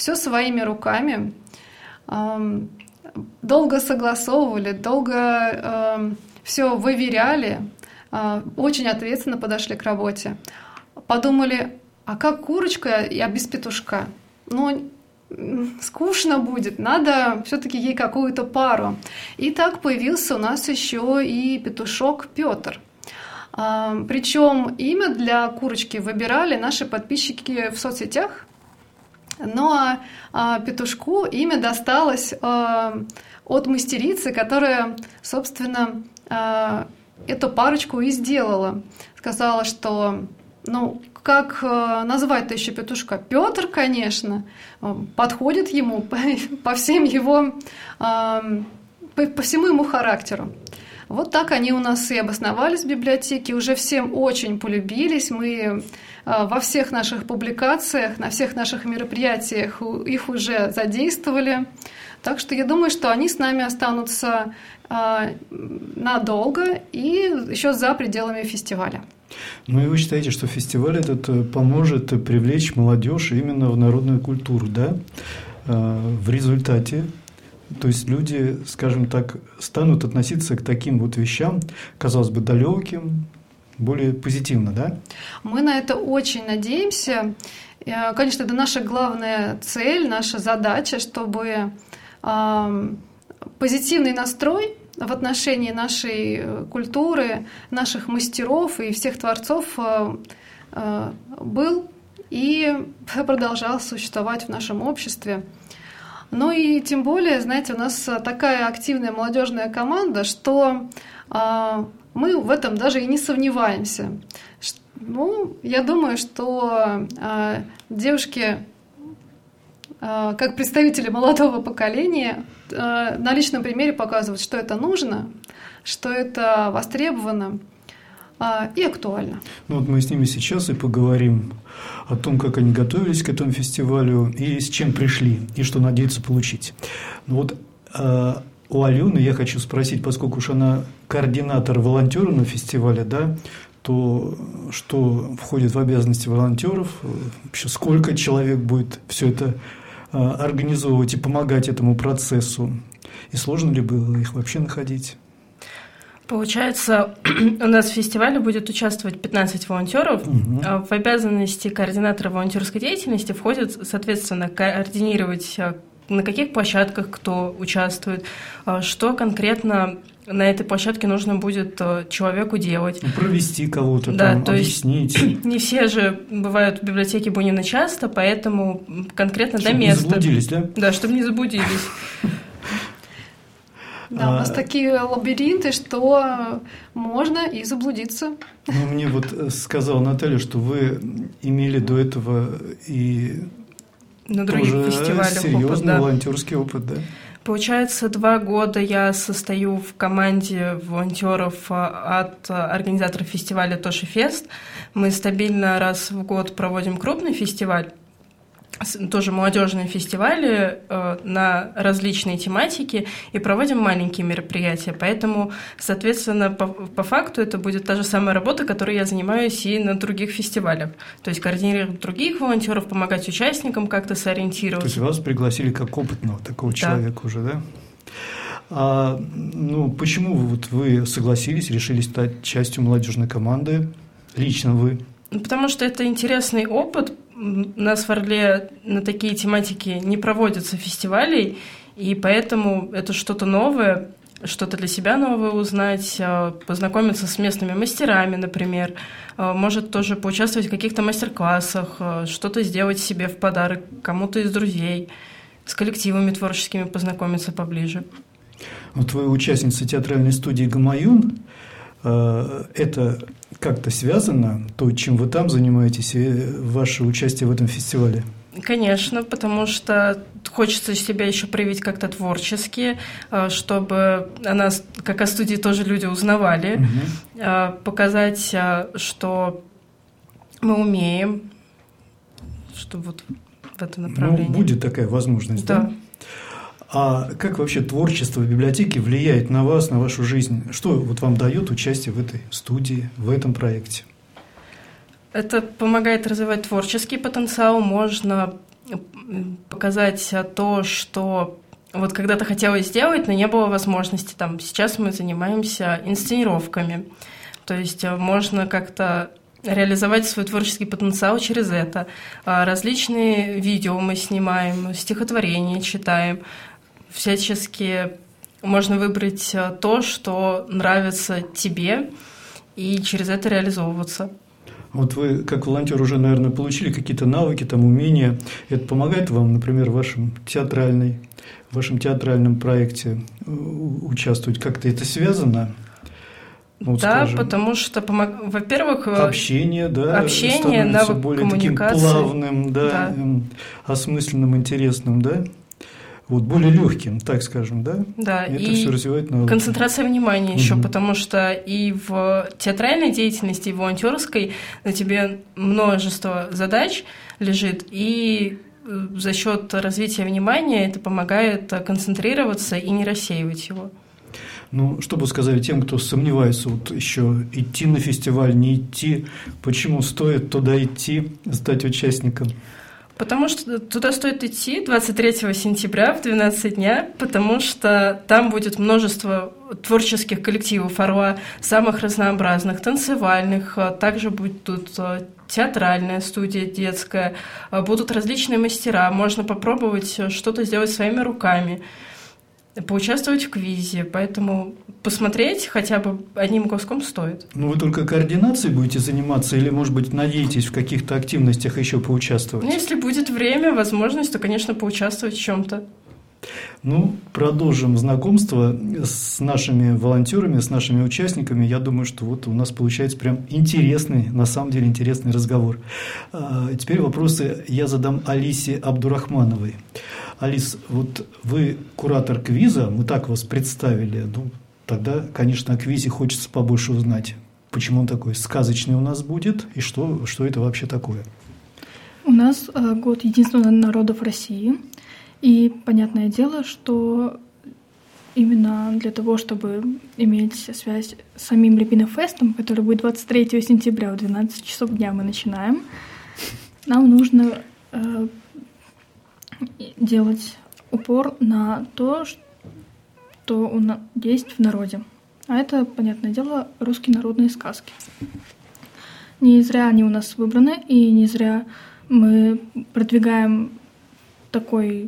все своими руками, долго согласовывали, долго все выверяли, очень ответственно подошли к работе. Подумали, а как курочка, а без петушка? Ну, скучно будет, надо все-таки ей какую-то пару. И так появился у нас еще и петушок Петр. Причем имя для курочки выбирали наши подписчики в соцсетях, но петушку имя досталось от мастерицы, которая, собственно, эту парочку и сделала. Сказала, что, ну, как назвать-то еще петушка? Петр, конечно, подходит ему по всем его, по всему ему характеру. Вот так они у нас и обосновались в библиотеке, уже всем очень полюбились. Мы во всех наших публикациях, на всех наших мероприятиях их уже задействовали. Так что я думаю, что они с нами останутся надолго и еще за пределами фестиваля. Ну и вы считаете, что фестиваль этот поможет привлечь молодежь именно в народную культуру, да? В результате, то есть люди, скажем так, станут относиться к таким вот вещам, казалось бы, далеким, более позитивно, да? Мы на это очень надеемся. Конечно, это наша главная цель, наша задача, чтобы позитивный настрой в отношении нашей культуры, наших мастеров и всех творцов был и продолжал существовать в нашем обществе. Ну и тем более, знаете, у нас такая активная молодежная команда, что мы в этом даже и не сомневаемся. Ну, я думаю, что девушки, как представители молодого поколения, на личном примере показывают, что это нужно, что это востребовано и актуально. Ну вот мы с ними сейчас и поговорим о том, как они готовились к этому фестивалю и с чем пришли, и что надеются получить. Ну вот у Алены я хочу спросить, поскольку уж она координатор волонтеров на фестивале, да, то что входит в обязанности волонтеров, вообще сколько человек будет все это организовывать и помогать этому процессу, и сложно ли было их вообще находить? Получается, у нас в фестивале будет участвовать 15 волонтеров. Угу. В обязанности координатора волонтерской деятельности входит, соответственно, координировать, на каких площадках кто участвует, что конкретно на этой площадке нужно будет человеку делать. Провести кого-то, да, там, объяснить. Есть, не все же бывают в библиотеке Бунина часто, поэтому конкретно чтобы до места. Чтобы не заблудились, да? Да, чтобы не заблудились. Да, у нас такие лабиринты, что можно и заблудиться. Ну, мне вот сказала Наталья, что вы имели до этого и на других фестивалях серьезный опыт, да. волонтерский опыт, да? Получается, 2 года я состою в команде волонтеров от организаторов фестиваля Тоши Фест. Мы стабильно раз в год проводим крупный фестиваль, тоже молодежные фестивали на различные тематики и проводим маленькие мероприятия. Поэтому, соответственно, по факту это будет та же самая работа, которой я занимаюсь и на других фестивалях. То есть координировать других волонтеров, помогать участникам как-то сориентироваться. То есть вас пригласили как опытного такого человека уже, да? Ну, почему вы согласились, решили стать частью молодежной команды? Лично вы? Потому что это интересный опыт. У нас в Орле на такие тематики не проводятся фестивалей, и поэтому это что-то новое, что-то для себя новое узнать, познакомиться с местными мастерами, например, может тоже поучаствовать в каких-то мастер-классах, что-то сделать себе в подарок кому-то из друзей, с коллективами творческими познакомиться поближе. Вот вы участница театральной студии «Гамаюн». Это как-то связано, то, чем вы там занимаетесь, и ваше участие в этом фестивале? Конечно, потому что хочется себя еще проявить как-то творчески, чтобы о нас, как о студии, тоже люди узнавали, показать, что мы умеем, что вот в этом направлении. Ну, будет такая возможность, да? А как вообще творчество в библиотеке влияет на вас, на вашу жизнь? Что вот вам дает участие в этой студии, в этом проекте? Это помогает развивать творческий потенциал, можно показать то, что вот когда-то хотелось сделать, но не было возможности. Там, сейчас мы занимаемся инсценировками. То есть можно как-то реализовать свой творческий потенциал через это. Различные видео мы снимаем, стихотворения читаем. Всячески можно выбрать то, что нравится тебе, и через это реализовываться. Вот вы, как волонтер, уже, наверное, получили какие-то навыки, там, умения. Это помогает вам, например, в вашем театральном проекте участвовать? Как-то это связано? Вот, да, скажем, потому что, во-первых, общение, навык более коммуникации. Таким плавным, осмысленным, интересным, да? Вот, более легким, так скажем, да? Да, это и все развивает навыки. Концентрация внимания еще, потому что и в театральной деятельности, и в волонтерской на тебе множество задач лежит, и за счет развития внимания это помогает концентрироваться и не рассеивать его. Ну, что бы сказали тем, кто сомневается, вот еще идти на фестиваль, не идти, почему стоит туда идти, стать участником? Потому что туда стоит идти 23 сентября в 12 дня, потому что там будет множество творческих коллективов «Орла», самых разнообразных, танцевальных, также будет тут театральная студия детская, будут различные мастера, можно попробовать что-то сделать своими руками, поучаствовать в квизе, поэтому посмотреть хотя бы одним глазком стоит. Ну, вы только координацией будете заниматься или, может быть, надеетесь в каких-то активностях еще поучаствовать? Ну, если будет время, возможность, то, конечно, поучаствовать в чем-то. Ну, продолжим знакомство с нашими волонтерами, с нашими участниками. Я думаю, что вот у нас получается прям интересный, на самом деле интересный разговор. Теперь вопросы я задам Алисе Абдурахмановой. Алис, вот вы куратор квиза, мы так вас представили. Ну, тогда, конечно, о квизе хочется побольше узнать. Почему он такой сказочный у нас будет и что это вообще такое? У нас год единства народов России. И понятное дело, что именно для того, чтобы иметь связь с самим Рябинофестом, который будет 23 сентября в 12 часов дня мы начинаем, нам нужно делать упор на то, что у нас есть в народе. А это, понятное дело, русские народные сказки. Не зря они у нас выбраны, и не зря мы продвигаем такой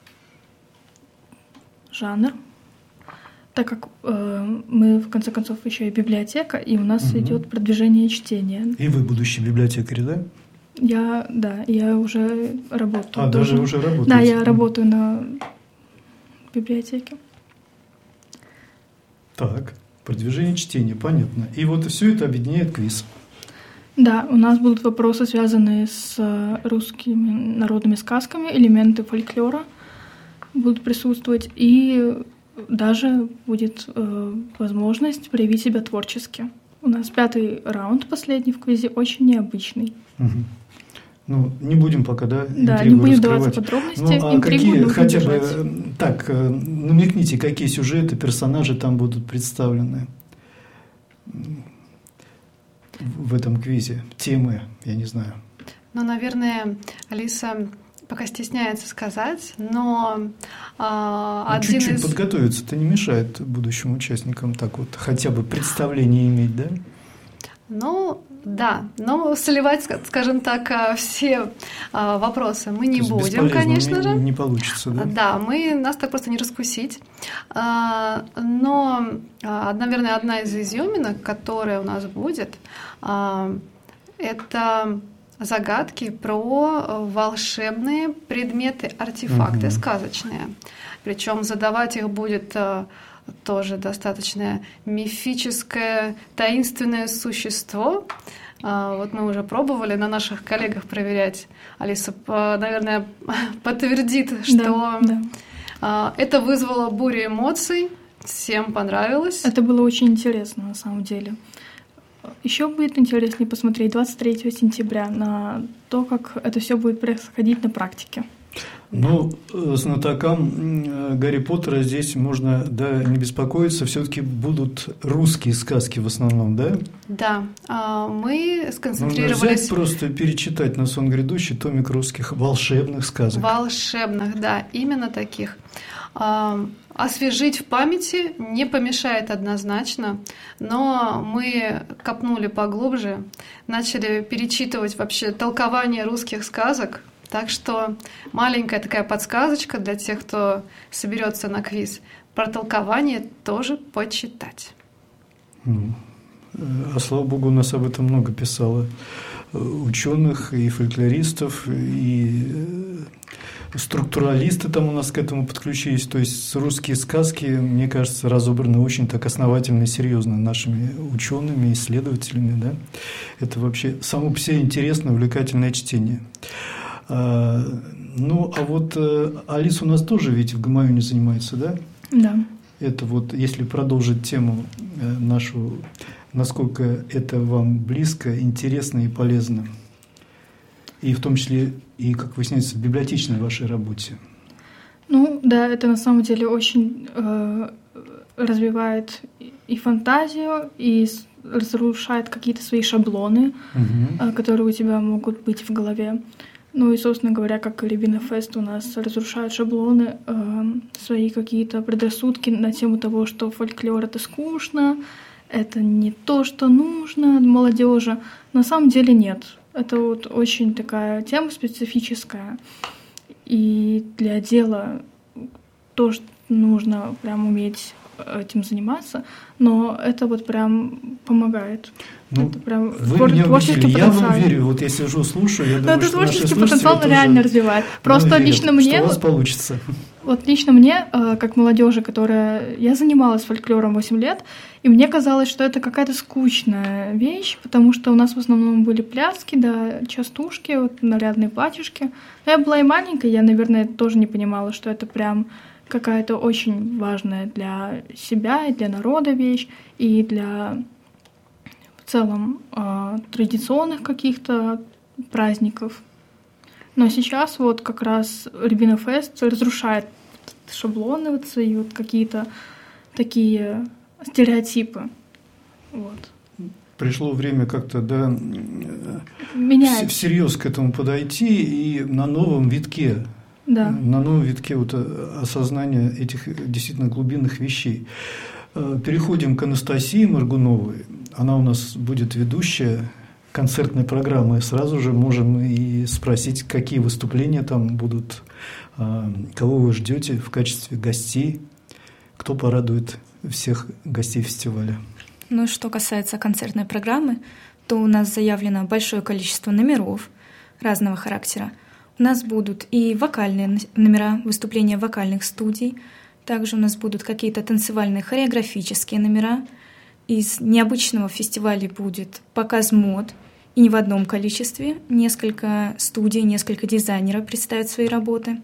жанр, так как мы, в конце концов, еще и библиотека, и у нас идет продвижение чтения. И вы будущий библиотекарь, да? Я уже работаю. Даже уже работаете? Да, я работаю на библиотеке. Так, продвижение чтения, понятно. И вот все это объединяет квиз. Да, у нас будут вопросы, связанные с русскими народными сказками, элементы фольклора будут присутствовать, и даже будет возможность проявить себя творчески. У нас 5-й раунд, последний в квизе, очень необычный. Угу. Ну, не будем пока, да, интригу да, не будем раскрывать. вдаваться в подробности. Ну, а какие, хотя держать. бы, так, намекните, какие сюжеты, персонажи там будут представлены в этом квизе, темы, я не знаю. Ну, наверное, Алиса пока стесняется сказать, но один чуть-чуть из... подготовиться-то не мешает будущим участникам так вот хотя бы представление иметь, да? Ну, да, но сливать, скажем так, все вопросы мы не будем, конечно же. Не получится, да? Да, нас так просто не раскусить. Но, наверное, одна из изюминок, которая у нас будет, это загадки про волшебные предметы, артефакты сказочные. Причем задавать их будет тоже достаточно мифическое, таинственное существо. Вот мы уже пробовали на наших коллегах проверять. Алиса, наверное, подтвердит, что это вызвало бурю эмоций, всем понравилось. Это было очень интересно, на самом деле. Еще будет интереснее посмотреть 23 сентября на то, как это все будет происходить на практике. Ну, знатокам Гарри Поттера здесь можно, да, не беспокоиться, все-таки будут русские сказки в основном, да? Да, мы сконцентрировались... Можно взять, просто перечитать на сон грядущий томик русских волшебных сказок. Волшебных, да, именно таких. Освежить в памяти не помешает однозначно, но мы копнули поглубже, начали перечитывать вообще толкование русских сказок. Так что маленькая такая подсказочка для тех, кто соберется на квиз. Про толкование тоже почитать. А слава богу, у нас об этом много писало ученых и фольклористов, и структуралисты там у нас к этому подключились. То есть русские сказки, мне кажется, разобраны очень так основательно и серьезно нашими учеными, исследователями. Да? Это вообще само по себе интересное, увлекательное чтение. Ну, а вот Алиса у нас тоже ведь в Гамаюне занимается, да? Да. Это вот, если продолжить тему нашу, насколько это вам близко, интересно и полезно. И в том числе, и, как выясняется, в библиотечной вашей работе. Ну, да, это на самом деле очень развивает и фантазию, и разрушает какие-то свои шаблоны, которые у тебя могут быть в голове. Ну и, собственно говоря, как и Рябино Фест у нас разрушают шаблоны, свои какие-то предрассудки на тему того, что фольклор — это скучно, это не то, что нужно молодежи. На самом деле нет. Это вот очень такая тема специфическая. И для дела тоже нужно прям уметь этим заниматься, но это вот прям помогает. Ну, это прям вы меня убедили, я вам верю. Вот я сижу, слушаю, я думаю, что наши слушатели потенциал тоже реально развивает. Просто лично мне... Что у вас получится. Вот лично мне, как молодежи, которая... Я занималась фольклором 8 лет, и мне казалось, что это какая-то скучная вещь, потому что у нас в основном были пляски, да, частушки, вот, нарядные платьишки. Но я была и маленькая, я, наверное, тоже не понимала, что это прям какая-то очень важная для себя и для народа вещь, и для в целом традиционных каких-то праздников. Но сейчас вот как раз Рябино Фест разрушает шаблоны вот и вот какие-то такие стереотипы. Вот. Пришло время как-то, да, всерьез к этому подойти и на новом витке. Да. На новом витке вот осознания этих действительно глубинных вещей. Переходим к Анастасии Моргуновой. Она у нас будет ведущая концертной программы. Сразу же можем и спросить, какие выступления там будут, кого вы ждете в качестве гостей, кто порадует всех гостей фестиваля. Ну, что касается концертной программы, то у нас заявлено большое количество номеров разного характера. У нас будут и вокальные номера, выступления вокальных студий. Также у нас будут какие-то танцевальные хореографические номера. Из необычного фестиваля будет показ мод. И не в одном количестве. Несколько студий, несколько дизайнеров представят свои работы.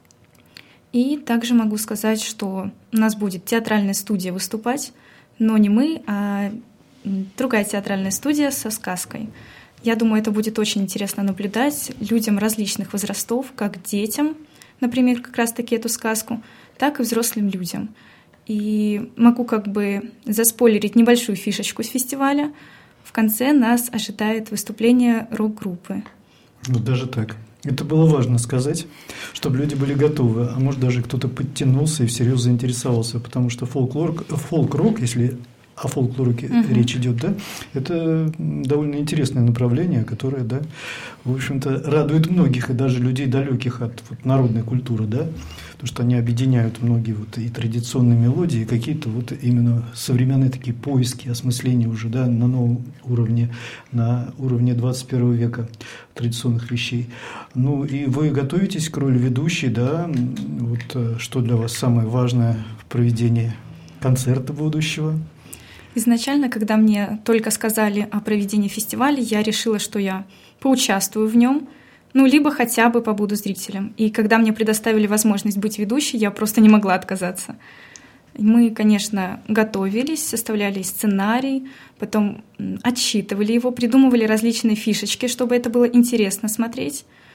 И также могу сказать, что у нас будет театральная студия выступать. Но не мы, а другая театральная студия со сказкой. Я думаю, это будет очень интересно наблюдать людям различных возрастов, как детям, например, как раз-таки эту сказку, так и взрослым людям. И могу как бы заспойлерить небольшую фишечку с фестиваля. В конце нас ожидает выступление рок-группы. Вот даже так. Это было важно сказать, чтобы люди были готовы, а может даже кто-то подтянулся и всерьез заинтересовался, потому что фолк-рок, если о фольклоре речь идет, да, это довольно интересное направление, которое, да, в общем-то, радует многих, и даже людей, далеких от вот, народной культуры, да, потому что они объединяют многие вот и традиционные мелодии, и какие-то вот именно современные такие поиски, осмысления уже, да, на новом уровне, на уровне 21 века традиционных вещей. Ну, и вы готовитесь к роли ведущей, да, вот что для вас самое важное в проведении концерта будущего? Изначально, когда мне только сказали о проведении фестиваля, я решила, что я поучаствую в нем, ну, либо хотя бы побуду зрителем. И когда мне предоставили возможность быть ведущей, я просто не могла отказаться. Мы, конечно, готовились, составляли сценарий, потом отсчитывали его, придумывали различные фишечки, чтобы это было интересно смотреть.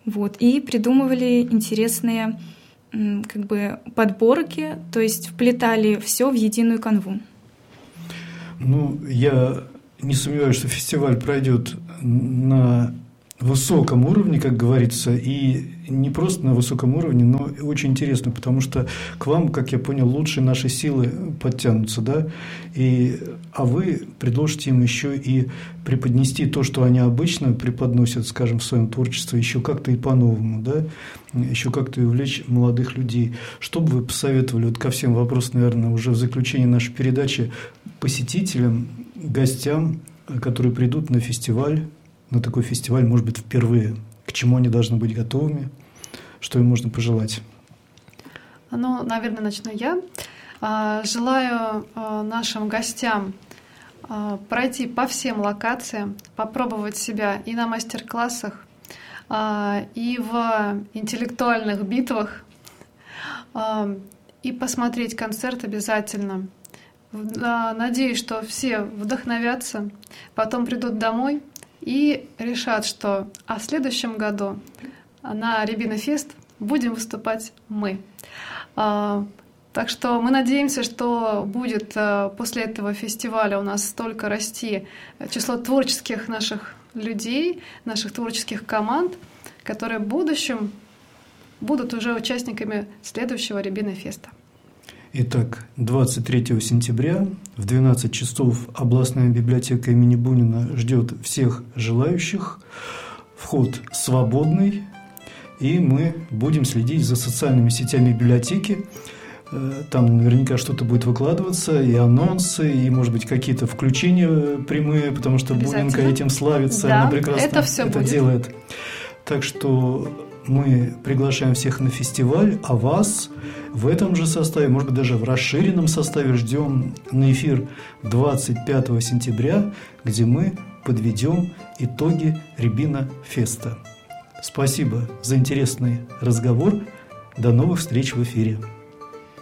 Вот, и придумывали интересные как бы подборки, то есть вплетали все в единую канву. Ну, я не сомневаюсь, что фестиваль пройдет на высоком уровне, как говорится, и не просто на высоком уровне, но очень интересно, потому что к вам, как я понял, лучшие наши силы подтянутся, да, а вы предложите им еще и преподнести то, что они обычно преподносят, скажем, в своем творчестве, еще как-то и по-новому, да, еще как-то и увлечь молодых людей. Что бы вы посоветовали, вот ко всем вопросам, наверное, уже в заключении нашей передачи, посетителям, гостям, которые придут на фестиваль, на такой фестиваль, может быть, впервые? К чему они должны быть готовыми? Что им можно пожелать? Ну, наверное, начну я. Желаю нашим гостям пройти по всем локациям, попробовать себя и на мастер-классах, и в интеллектуальных битвах, и посмотреть концерт обязательно. Надеюсь, что все вдохновятся, потом придут домой и решат, что в следующем году на Рябина Фест будем выступать мы. Так что мы надеемся, что будет после этого фестиваля у нас столько расти число творческих наших людей, наших творческих команд, которые в будущем будут уже участниками следующего Рябина Феста. Итак, 23 сентября в 12 часов областная библиотека имени Бунина ждет всех желающих. Вход свободный, и мы будем следить за социальными сетями библиотеки. Там наверняка что-то будет выкладываться, и анонсы, и, может быть, какие-то включения прямые, потому что Бунинка этим славится, да, она прекрасно это делает. Так что мы приглашаем всех на фестиваль, а вас в этом же составе, может быть, даже в расширенном составе ждем на эфир 25 сентября, где мы подведем итоги Рябина Феста. Спасибо за интересный разговор. До новых встреч в эфире.